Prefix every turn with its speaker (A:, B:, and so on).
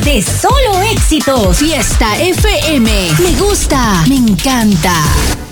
A: de solo éxitos.
B: Fiesta FM. Me gusta, me encanta.